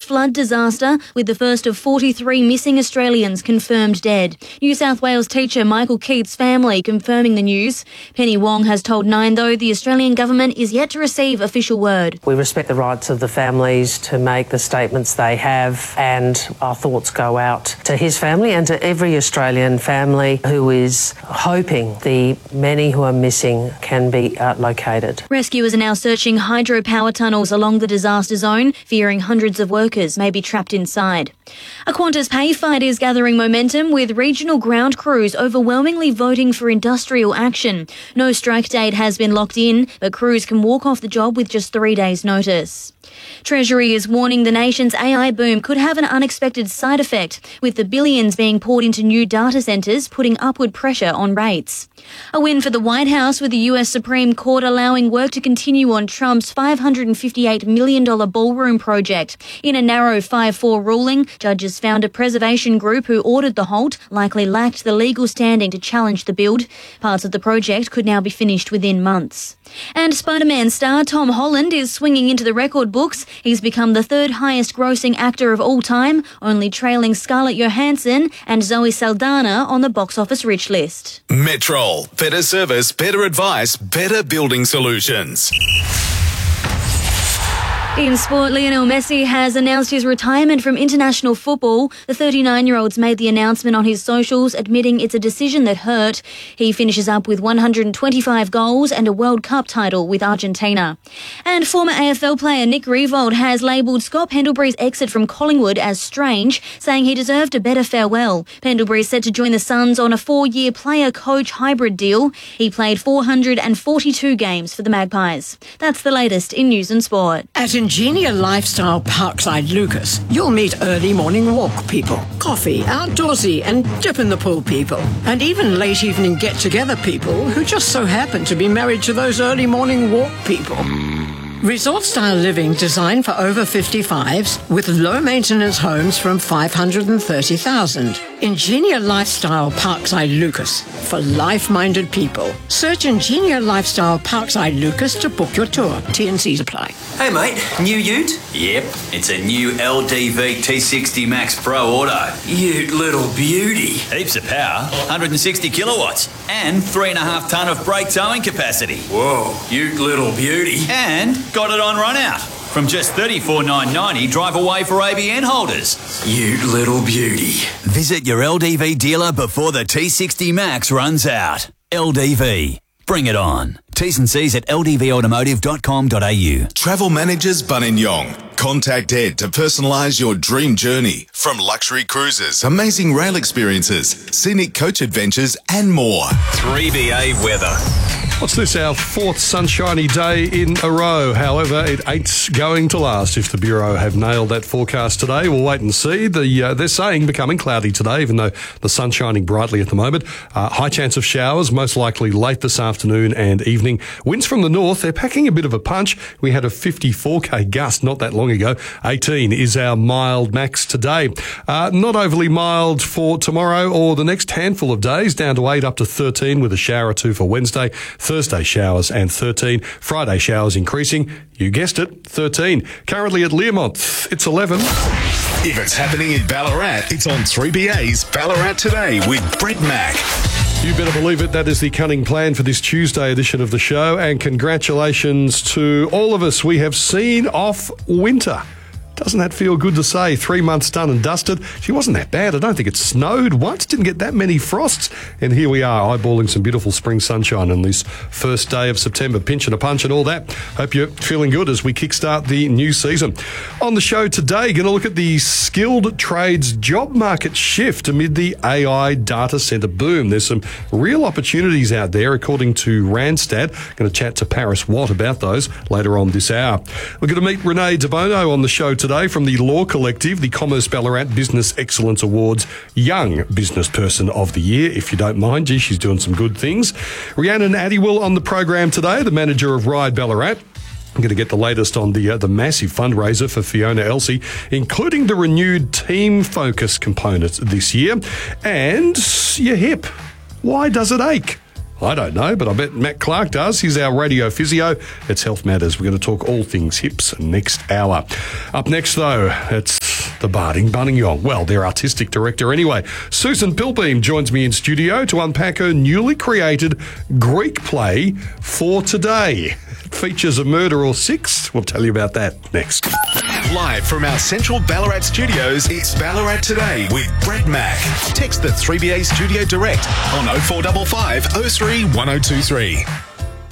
flood disaster, with the first of 43 missing Australians confirmed dead. New South Wales teacher Michael Keith's family confirming the news. Penny Wong has told Nine, though, the Australian government is yet to receive official word. We respect the rights of the families to make the statements they have, and our thoughts go out to his family and to every Australian family who is hoping the many who are missing can be located. Rescuers are now searching hydropower tunnels along the disaster zone, fearing hundreds of workers may be trapped inside. A Qantas pay fight is gathering momentum, with regional ground crews overwhelmingly voting for industrial action. No strike date has been locked in, but crews can walk off the job with just 3 days' notice. Treasury is warning the nation's AI boom could have an unexpected side effect, with the billions being poured into new data centres putting upward pressure on rates. A win for the White House, with the US Supreme Court allowing work to continue on Trump's $558 million ballroom project. In a narrow 5-4 ruling, judges found a preservation group who ordered the halt likely lacked the legal standing to challenge the build. Parts of the project could now be finished within months. And Spider-Man star Tom Holland is swinging into the record books. He's become the third highest grossing actor of all time, only trailing Scarlett Johansson and Zoe Saldana on the box office rich list. Metrol. Better service, better advice, better building solutions. In sport, Lionel Messi has announced his retirement from international football. The 39-year-old's made the announcement on his socials, admitting it's a decision that hurt. He finishes up with 125 goals and a World Cup title with Argentina. And former AFL player Nick Riewoldt has labelled Scott Pendlebury's exit from Collingwood as strange, saying he deserved a better farewell. Pendlebury is set to join the Suns on a 4-year player-coach hybrid deal. He played 442 games for the Magpies. That's the latest in news and sport. At Ingenia Lifestyle Parkside Lucas, you'll meet early morning walk people, coffee, outdoorsy and dip in the pool people, and even late evening get-together people who just so happen to be married to those early morning walk people. Resort-style living designed for over 55s with low-maintenance homes from $530,000. Ingenia Lifestyle Parkside Lucas for life-minded people. Search Ingenia Lifestyle Parkside Lucas to book your tour. T&Cs apply. Hey mate, new ute? Yep, it's a new LDV T60 Max Pro Auto. Ute little beauty. Heaps of power, 160 kilowatts, and 3.5 tonne of brake towing capacity. Whoa, ute little beauty. And got it on run out. From just $34,990, drive away for ABN holders. You little beauty. Visit your LDV dealer before the T60 Max runs out. LDV. Bring it on. T's and C's at ldvautomotive.com.au. Travel Managers Buninyong. Contact Ed to personalise your dream journey. From luxury cruises, amazing rail experiences, scenic coach adventures and more. 3BA weather. What's this, our fourth sunshiny day in a row? However, it ain't going to last if the Bureau have nailed that forecast today. We'll wait and see. They're saying becoming cloudy today, even though the sun's shining brightly at the moment. High chance of showers, most likely late this afternoon and evening. Winds from the north, they're packing a bit of a punch. We had a 54k gust not that long ago. 18 is our mild max today. Not overly mild for tomorrow or the next handful of days, down to 8 up to 13 with a shower or two for Wednesday. Thursday showers and 13. Friday showers increasing. You guessed it, 13. Currently at Learmonth, it's 11. If it's happening in Ballarat, it's on 3BA's Ballarat Today with Brett Mack. You better believe it, that is the cunning plan for this Tuesday edition of the show. And congratulations to all of us. We have seen off winter. Doesn't that feel good to say? 3 months done and dusted. She wasn't that bad. I don't think it snowed once. Didn't get that many frosts. And here we are, eyeballing some beautiful spring sunshine on this first day of September. Pinch and a punch and all that. Hope you're feeling good as we kickstart the new season. On the show today, going to look at the skilled trades job market shift amid the AI data centre boom. There's some real opportunities out there, according to Randstad. Going to chat to Paris Watt about those later on this hour. We're going to meet Renee DeBono on the show today from the Law Collective, the Commerce Ballarat Business Excellence Awards Young Business Person of the Year, if you don't mind. Gee, she's doing some good things. Rhiannon Addiewell on the program today, the manager of Ride Ballarat. I'm going to get the latest on the massive fundraiser for Fiona Elsey, including the renewed team focus component this year. And your hip. Why does it ache? I don't know, but I bet Matt Clark does. He's our radio physio. It's Health Matters. We're going to talk all things hips next hour. Up next, though, it's the Barding Buninyong. Well, their artistic director anyway. Susan Pilbeam joins me in studio to unpack her newly created Greek play For Today. It features a murder or six. We'll tell you about that next. Live from our central Ballarat studios, it's Ballarat Today with Brett Mack. Text the 3BA Studio Direct on 0455 03 1023.